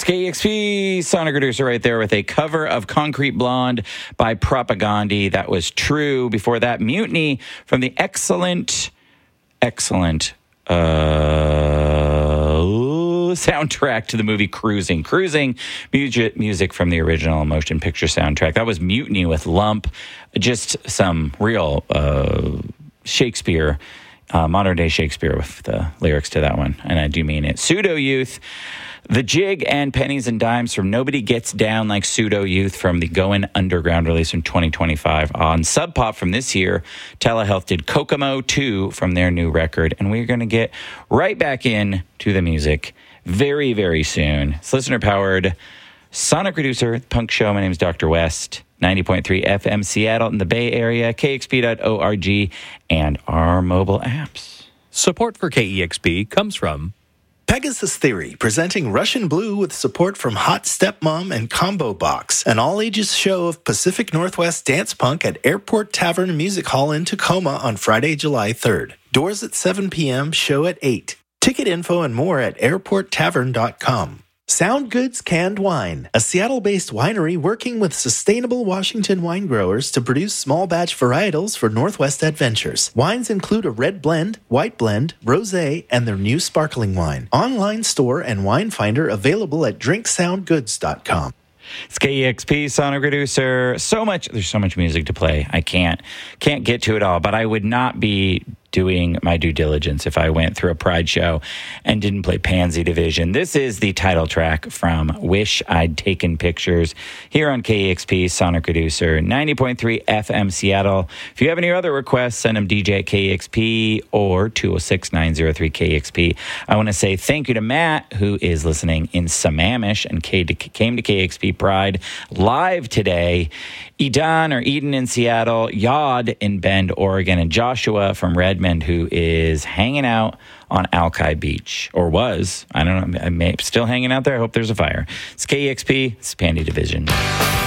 It's KEXP, Sonic Reducer right there with a cover of Concrete Blonde by Propagandhi. That was True. Before that, Mutiny from the excellent soundtrack to the movie Cruising. Cruising, music from the original motion picture soundtrack. That was Mutiny with Lump. Just some real Shakespeare, modern-day Shakespeare with the lyrics to that one. And I do mean it. Pseudo Youth, The Jig, and Pennies and Dimes from Nobody Gets Down Like Pseudo Youth from the Going Underground release from 2025. On Sub Pop from this year, Telehealth did Kokomo 2 from their new record. And we're going to get right back in to the music very, very soon. It's listener-powered Sonic Reducer, Punk Show. My name is Dr. West, 90.3 FM Seattle in the Bay Area, kexp.org, and our mobile apps. Support for KEXP comes from Pegasus Theory, presenting Russian Blue with support from Hot Stepmom and Combo Box, an all-ages show of Pacific Northwest dance punk at Airport Tavern Music Hall in Tacoma on Friday, July 3rd. Doors at 7 p.m., show at 8. Ticket info and more at airporttavern.com. Sound Goods Canned Wine, a Seattle-based winery working with sustainable Washington wine growers to produce small batch varietals for Northwest adventures. Wines include a red blend, white blend, rosé, and their new sparkling wine. Online store and wine finder available at drinksoundgoods.com. It's KEXP, Sonic Reducer. There's so much music to play. I can't get to it all, but I would not be doing my due diligence if I went through a Pride show and didn't play Pansy Division. This is the title track from Wish I'd Taken Pictures here on KEXP, Sonic Reducer, 90.3 FM Seattle. If you have any other requests, send them DJ at KEXP or 206-903-KEXP. I want to say thank you to Matt, who is listening in Sammamish and came to KEXP Pride live today. Eden in Seattle, Yod in Bend, Oregon, and Joshua from Redmond, who is hanging out on Alki Beach, or was. I don't know. I may still hanging out there. I hope there's a fire. It's KEXP. It's Pandy Division.